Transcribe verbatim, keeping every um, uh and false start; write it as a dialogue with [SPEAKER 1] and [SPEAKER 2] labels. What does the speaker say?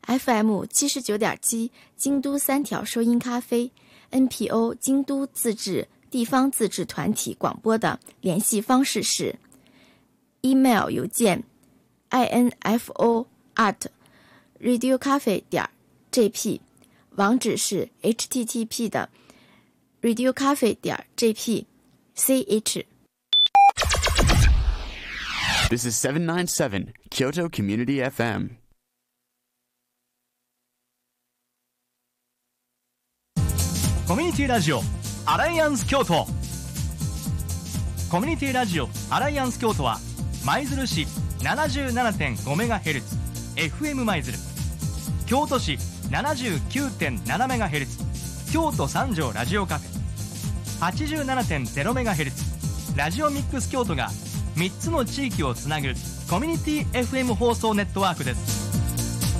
[SPEAKER 1] F M 七十九点七京都三条收音咖啡 N P O 京都自治地方自治团体广播的联系方式是 email 邮件 info at radiocafe 点 jp， 网址是 H T T P 的 radiocafe 点 jp。ch
[SPEAKER 2] This is seven ninety-seven Kyoto Community F M.
[SPEAKER 3] コミュニティラジオアライアンス京都。コミュニティラジオアライアンス京都は舞鶴市 ななじゅうななてんごメガヘルツ エフエム 舞鶴、京都市 ななじゅうきゅうてんななメガヘルツ 京都三条ラジオカフェ、 はちじゅうななてんゼロメガヘルツ ラジオミックス京都がみっつの地域をつなぐコミュニティ エフエム 放送ネットワークです。